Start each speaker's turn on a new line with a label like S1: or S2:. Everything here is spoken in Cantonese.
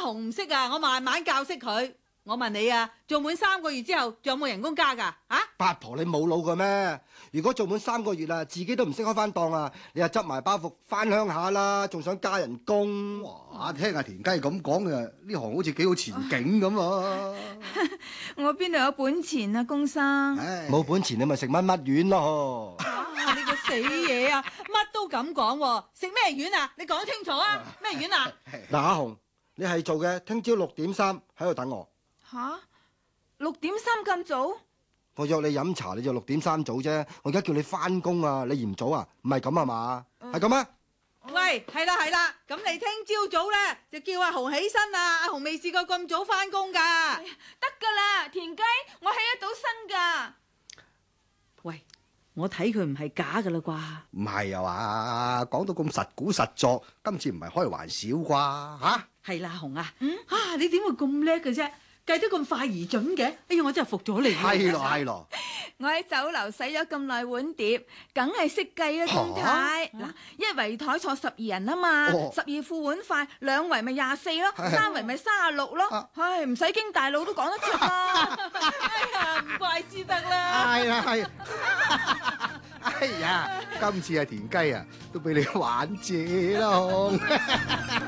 S1: 紅唔識啊，我慢慢教識佢。我問你啊，做滿3個月之後，仲有冇人工加㗎？啊？
S2: 八婆你冇腦嘅咩？如果做滿3個月啦，自己都唔識開翻檔啊，你又執埋包袱翻鄉下啦，仲想加人工？
S3: 哇！聽阿田雞咁講嘅，呢行好似幾好前景咁啊！
S4: 我邊度有本錢啊，公生？
S2: 冇本錢你咪食乜丸咯！
S1: 你個死嘢啊，乜都咁講喎，食咩丸啊？你講清楚啊，咩丸啊？
S2: 嗱，阿紅，你係做嘅，聽朝6點3喺度等我。
S4: 吓？6點3咁早？
S2: 我約你飲茶，你就6點3早啫。我而家叫你翻工啊，你嫌早啊？唔係咁啊嘛？係咁啊？
S1: 喂，係啦，咁你聽朝早咧就叫阿紅起身啊！阿紅未試過咁早翻工㗎。
S4: 得㗎啦，田雞，我起得到身㗎。
S1: 喂，我睇佢唔係假㗎啦啩？
S3: 唔係啊嘛，講到咁實估實作，今次唔係開玩笑啩嚇？
S1: 係啦，紅啊，你點會咁叻嘅啫？計得咁快而準嘅，哎呀，我真係服咗你。
S3: 係咯。
S4: 我喺酒樓洗咗咁耐碗碟，梗係識計啦，公太。嗱，一圍台坐12人啊嘛，12副碗筷，2圍咪24咯，3圍咪36咯。唉，唔使經大腦都講得出啦。
S1: 哎呀，唔怪之得啦。
S3: 係。哎呀，今次阿田雞啊，都俾你玩謝啦。